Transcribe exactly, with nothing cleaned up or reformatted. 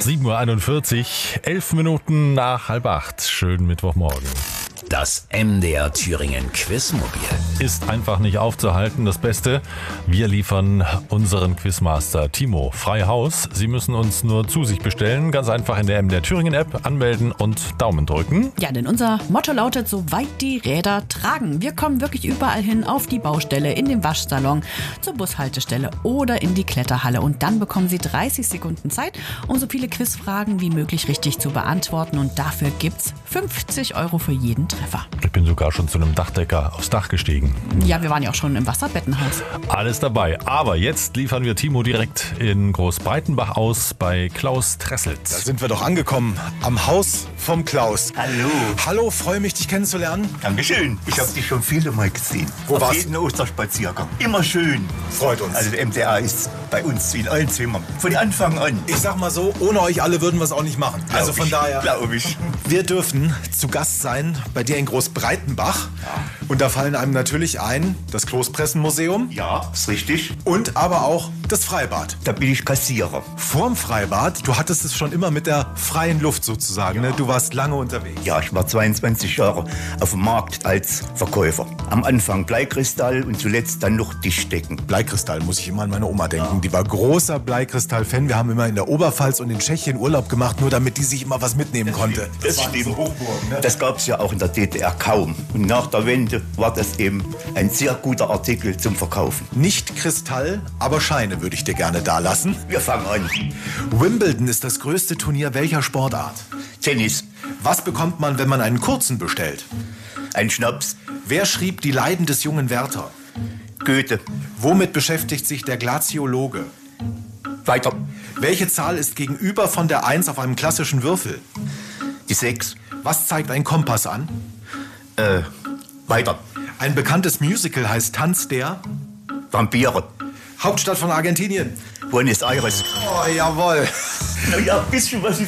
sieben Uhr einundvierzig, elf Minuten nach halb acht. Schönen Mittwochmorgen. Das M D R Thüringen Quizmobil Ist einfach nicht aufzuhalten. Das Beste, wir liefern unseren Quizmaster Timo frei Haus. Sie müssen uns nur zu sich bestellen. Ganz einfach in der M D R Thüringen App anmelden und Daumen drücken. Ja, denn unser Motto lautet, so weit die Räder tragen. Wir kommen wirklich überall hin, auf die Baustelle, in den Waschsalon, zur Bushaltestelle oder in die Kletterhalle. Und dann bekommen Sie dreißig Sekunden Zeit, um so viele Quizfragen wie möglich richtig zu beantworten. Und dafür gibt's fünfzig Euro für jeden Treffer. Ich bin sogar schon zu einem Dachdecker aufs Dach gestiegen. Ja, wir waren ja auch schon im Wasserbettenhaus. Alles dabei. Aber jetzt liefern wir Timo direkt in Großbreitenbach aus bei Klaus Tresselt. Da sind wir doch angekommen, am Haus vom Klaus. Hallo. Hallo, freue mich, dich kennenzulernen. Dankeschön. Ich habe dich schon viele Mal gesehen. Wo Auf war's? jeden Osterspaziergang. Immer schön. Freut uns. Also der M D R ist bei uns in allen Zimmern. Von Anfang an. Ich sag mal so, ohne euch alle würden wir es auch nicht machen. Also von ich, daher, Glaube ich. wir dürfen zu Gast sein bei dir in Großbreitenbach. Und da fallen einem natürlich ein, das Kloßpressenmuseum Ja, ist richtig. und aber auch das Freibad. Da bin ich Kassierer. Vorm Freibad, du hattest es schon immer mit der freien Luft sozusagen, ne? Du warst lange unterwegs. Ja, ich war zweiundzwanzig Jahre auf dem Markt als Verkäufer. Am Anfang Bleikristall und zuletzt dann noch Tischdecken. Bleikristall, muss ich immer an meine Oma denken. Die war großer Bleikristall-Fan. Wir haben immer in der Oberpfalz und in Tschechien Urlaub gemacht, nur damit die sich immer was mitnehmen konnte. Das waren stimmt. so Hochburgen, ne? Das gab es ja auch in der D D R kaum. Und nach der Wende war das eben ein sehr guter Artikel zum Verkaufen. Nicht Kristall, aber Scheine würde ich dir gerne da lassen. Wir fangen an. Wimbledon ist das größte Turnier welcher Sportart? Tennis, Was bekommt man, wenn man einen kurzen bestellt? ein Schnaps, Wer schrieb Die Leiden des jungen Werther? Goethe. Womit beschäftigt sich der Glaziologe? Weiter. Welche Zahl ist gegenüber von der eins auf einem klassischen Würfel? Die Sechs. Was zeigt ein Kompass an? Äh, weiter. Ein bekanntes Musical heißt Tanz der Vampire. Hauptstadt von Argentinien. Buenos Aires. Oh, jawohl. Na ja, ein bisschen was